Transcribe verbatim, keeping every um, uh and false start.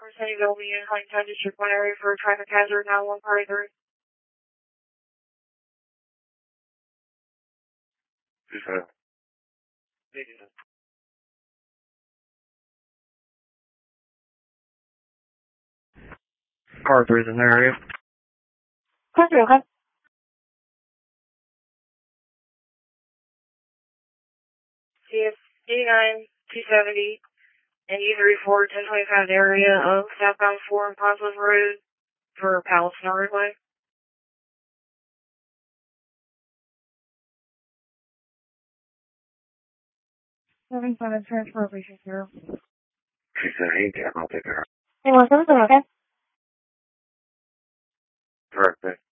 from Sunnyvale, Indiana, Huntington District one area for a traffic hazard, nine one party three. Okay. Car three's in the area. Car three, okay. C F eighty-nine, two seventy, and U thirty-four, ten twenty-five area of southbound four and Positive Road for Palestine Roadway. Seven seven transfer patient here. She said, hey, Jack, I'll take her. Hey, one seven seven, okay? Perfect.